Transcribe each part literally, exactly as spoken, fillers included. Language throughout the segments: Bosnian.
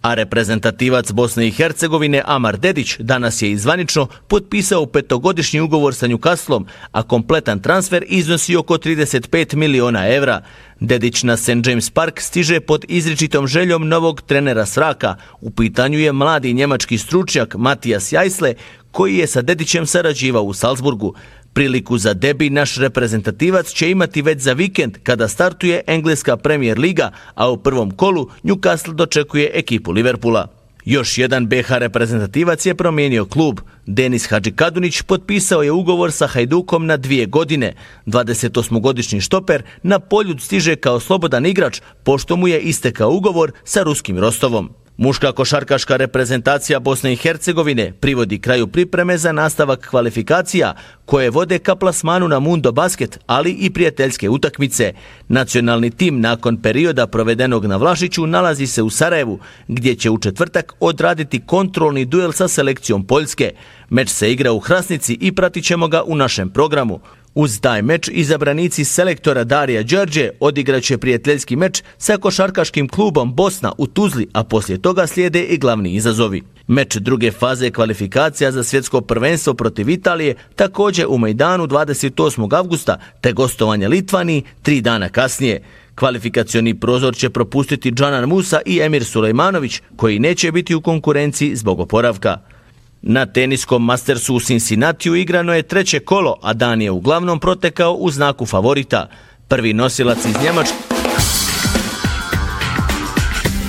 A reprezentativac Bosne i Hercegovine Amar Dedić danas je izvanično potpisao petogodišnji ugovor sa Newcastlom, a kompletan transfer iznosi oko trideset pet miliona evra. Dedić na Saint James Park stiže pod izričitom željom novog trenera Svraka. U pitanju je mladi njemački stručnjak Matijas Jajsle, koji je sa Dedićem sarađivao u Salzburgu. Priliku za debi naš reprezentativac će imati već za vikend kada startuje engleska Premier Liga, a u prvom kolu Newcastle dočekuje ekipu Liverpoola. Još jedan B H reprezentativac je promijenio klub. Denis Hadžikadunić potpisao je ugovor sa Hajdukom na dvije godine. dvadesetosmogodišnji štoper na Poljud stiže kao slobodan igrač, pošto mu je istekao ugovor sa ruskim Rostovom. Muška košarkaška reprezentacija Bosne i Hercegovine privodi kraju pripreme za nastavak kvalifikacija koje vode ka plasmanu na Mundo Basket, ali i prijateljske utakmice. Nacionalni tim nakon perioda provedenog na Vlašiću nalazi se u Sarajevu, gdje će u četvrtak odraditi kontrolni duel sa selekcijom Poljske. Meč se igra u Hrasnici i pratit ćemo ga u našem programu. Uz taj meč izabranici selektora Darija Đorđe odigraće prijateljski meč sa košarkaškim klubom Bosna u Tuzli, a poslije toga slijede i glavni izazovi. Meč druge faze kvalifikacija za svjetsko prvenstvo protiv Italije također u Majdanu dvadeset osmog avgusta, te gostovanje Litvaniji tri dana kasnije. Kvalifikacioni prozor će propustiti Džanan Musa i Emir Sulejmanović, koji neće biti u konkurenciji zbog oporavka. Na teniskom Mastersu u Cincinnatiju igrano je treće kolo, a dan je uglavnom protekao u znaku favorita. Prvi nosilac iz Njemačke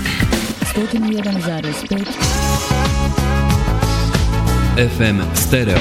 sto jedan zarez pet F M Stereo